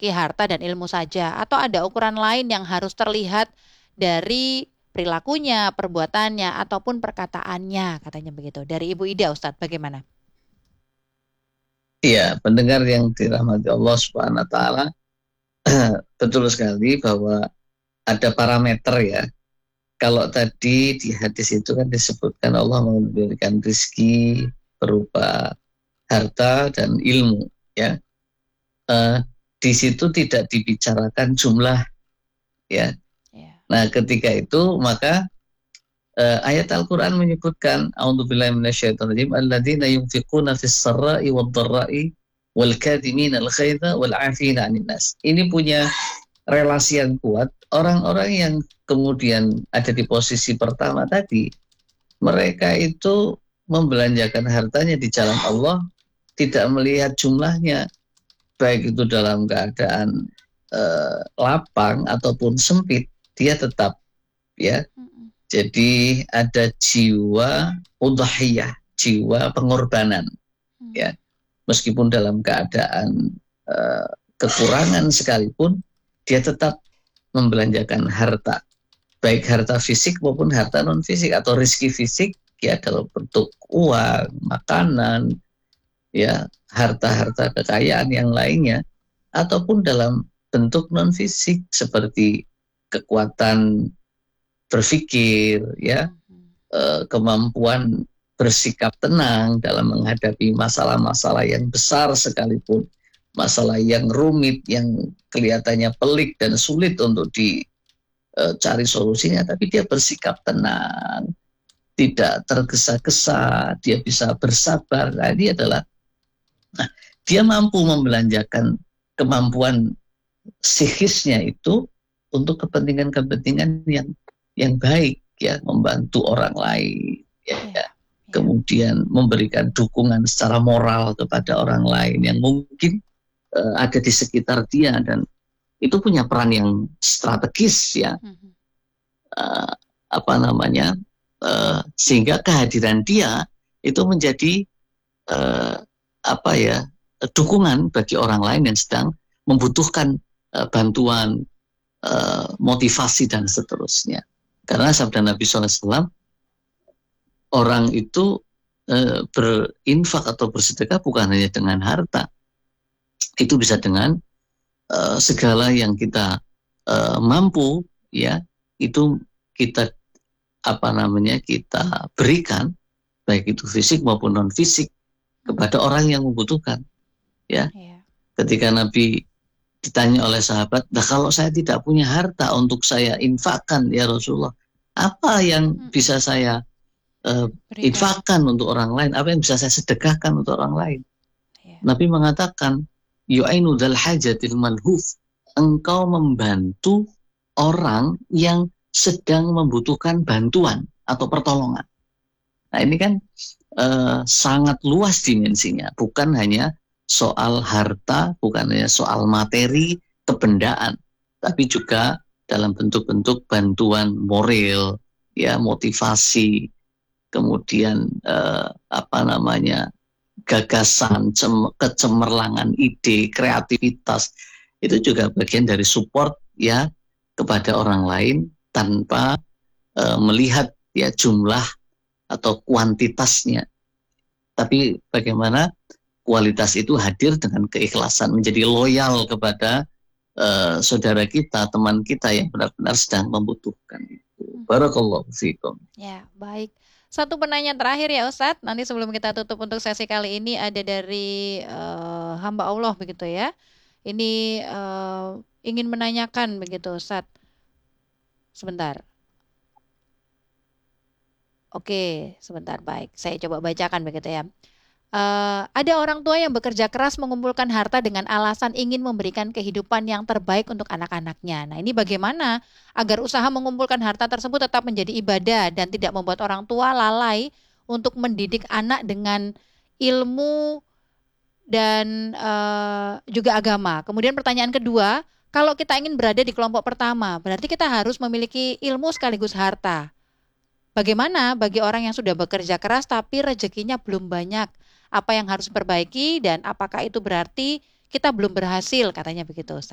memiliki harta dan ilmu saja, atau ada ukuran lain yang harus terlihat dari perilakunya, perbuatannya, ataupun perkataannya, katanya begitu. Dari Ibu Ida, Ustadz, bagaimana? Iya, pendengar yang dirahmati Allah Subhanahu wa taala, betul sekali bahwa ada parameter ya. Kalau tadi di hadis itu kan disebutkan Allah memberikan rezeki berupa harta dan ilmu ya. Eh, di situ tidak dibicarakan jumlah ya. Ya. Nah, ketika itu maka ayat Al-Qur'an menyebutkan a'udzubillahi minasyaitonirrajim alladzina yunfiquna fis sarra'i wad-dharra'i wal kadhimina al-ghaidha wal 'afina 'anil nas. Ini punya relasi yang kuat. Orang-orang yang kemudian ada di posisi pertama tadi, mereka itu membelanjakan hartanya di jalan Allah, tidak melihat jumlahnya, baik itu dalam keadaan lapang ataupun sempit, dia tetap ya. Jadi ada jiwa udhiyah, jiwa pengorbanan ya. Meskipun dalam keadaan kekurangan sekalipun, dia tetap membelanjakan harta, baik harta fisik maupun harta non fisik atau rezeki fisik ya dalam bentuk uang, makanan, ya harta-harta kekayaan yang lainnya, ataupun dalam bentuk non fisik seperti kekuatan berpikir, ya kemampuan bersikap tenang dalam menghadapi masalah-masalah yang besar sekalipun, masalah yang rumit, yang kelihatannya pelik dan sulit untuk dicari solusinya, tapi dia bersikap tenang, tidak tergesa-gesa, dia bisa bersabar. Nah, dia mampu membelanjakan kemampuan psikisnya itu untuk kepentingan-kepentingan yang baik ya, membantu orang lain ya. Kemudian memberikan dukungan secara moral kepada orang lain yang mungkin ada di sekitar dia, dan itu punya peran yang strategis ya. Sehingga kehadiran dia itu menjadi dukungan bagi orang lain yang sedang membutuhkan bantuan, motivasi dan seterusnya. Karena sabda Nabi SAW, orang itu berinfak atau bersedekah bukan hanya dengan harta, itu bisa dengan segala yang kita mampu ya, itu kita kita berikan, baik itu fisik maupun non fisik, kepada orang yang membutuhkan ya. Ketika Nabi ditanya oleh sahabat, nah kalau saya tidak punya harta untuk saya infakkan ya Rasulullah, apa yang bisa saya infakkan untuk orang lain, apa yang bisa saya sedekahkan untuk orang lain? Nabi mengatakan, yu'ainu dzal hajatil malhuf, engkau membantu orang yang sedang membutuhkan bantuan atau pertolongan. Nah ini kan sangat luas dimensinya, bukan hanya soal harta, bukan hanya soal materi, kebendaan, tapi juga dalam bentuk-bentuk bantuan moral, ya, motivasi, kemudian gagasan, kecemerlangan ide, kreativitas, itu juga bagian dari support ya kepada orang lain tanpa melihat ya jumlah atau kuantitasnya, tapi bagaimana kualitas itu hadir dengan keikhlasan, menjadi loyal kepada saudara kita, teman kita yang benar-benar sedang membutuhkan itu. Barakallahu fiikum. Ya, baik. Satu penanya terakhir ya Ustadz, nanti sebelum kita tutup untuk sesi kali ini, ada dari hamba Allah begitu ya. Ini ingin menanyakan begitu Ustadz. Sebentar. Oke, sebentar, baik. Saya coba bacakan begitu ya. Ada orang tua yang bekerja keras mengumpulkan harta dengan alasan ingin memberikan kehidupan yang terbaik untuk anak-anaknya. Nah, ini bagaimana agar usaha mengumpulkan harta tersebut tetap menjadi ibadah dan tidak membuat orang tua lalai untuk mendidik anak dengan ilmu dan juga agama. Kemudian pertanyaan kedua, kalau kita ingin berada di kelompok pertama, berarti kita harus memiliki ilmu sekaligus harta. Bagaimana bagi orang yang sudah bekerja keras tapi rezekinya belum banyak? Apa yang harus diperbaiki dan apakah itu berarti kita belum berhasil, katanya begitu Ustaz.